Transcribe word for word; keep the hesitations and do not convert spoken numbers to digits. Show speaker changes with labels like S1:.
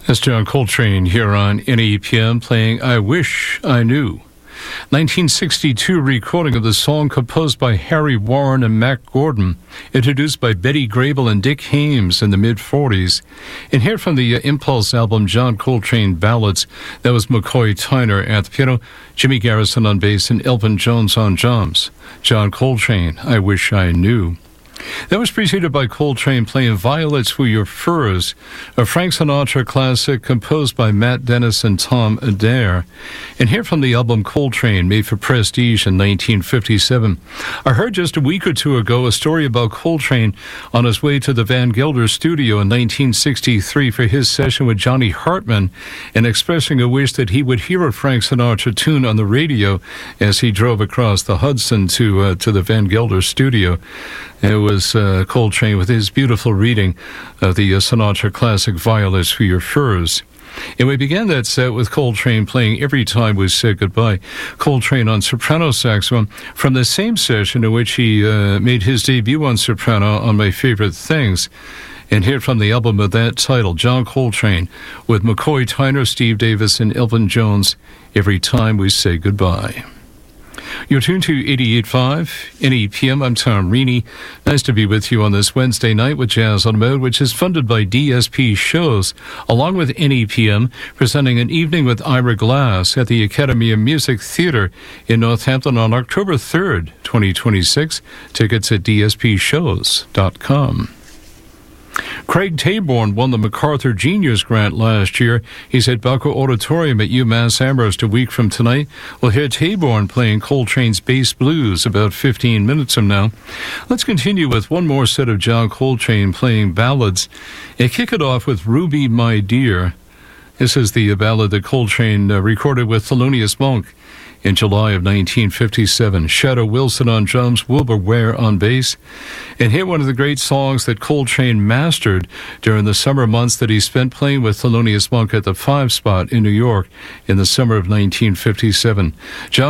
S1: That's John Coltrane here on N E P M playing I Wish I Knew. nineteen sixty-two recording of the song composed by Harry Warren and Mac Gordon, introduced by Betty Grable and Dick Haymes in the mid-forties. And here from the uh, Impulse album, John Coltrane Ballads, that was McCoy Tyner at the piano, Jimmy Garrison on bass, and Elvin Jones on drums. John Coltrane, I Wish I Knew. That was preceded by Coltrane playing Violets for Your Furs, a Frank Sinatra classic composed by Matt Dennis and Tom Adair. And here from the album Coltrane, made for Prestige in nineteen fifty-seven. I heard just a week or two ago a story about Coltrane on his way to the Van Gelder studio in nineteen sixty-three for his session with Johnny Hartman, and expressing a wish that he would hear a Frank Sinatra tune on the radio as he drove across the Hudson to uh, to the Van Gelder studio. It was uh, Coltrane with his beautiful reading of the uh, Sinatra classic Violets for Your Furs. And we began that set with Coltrane playing Every Time We Said Goodbye. Coltrane on soprano saxophone from the same session in which he uh, made his debut on soprano on My Favorite Things. And here from the album of that title, John Coltrane with McCoy Tyner, Steve Davis, and Elvin Jones, Every Time We Say Goodbye. You're tuned to eighty-eight point five N E P M. I'm Tom Reaney. Nice to be with you on this Wednesday night with Jazz on the Mode, which is funded by D S P Shows, along with N E P M, presenting an evening with Ira Glass at the Academy of Music Theater in Northampton on October third, twenty twenty-six. Tickets at d s p shows dot com. Craig Taborn won the MacArthur Genius Grant last year. He's at Balco Auditorium at UMass Amherst a week from tonight. We'll hear Taborn playing Coltrane's Bass Blues about fifteen minutes from now. Let's continue with one more set of John Coltrane playing ballads and kick it off with Ruby, My Dear. This is the ballad that Coltrane uh, recorded with Thelonious Monk in July of nineteen fifty-seven. Shadow Wilson on drums, Wilbur Ware on bass. And here one of the great songs that Coltrane mastered during the summer months that he spent playing with Thelonious Monk at the Five Spot in New York in the summer of nineteen fifty-seven. John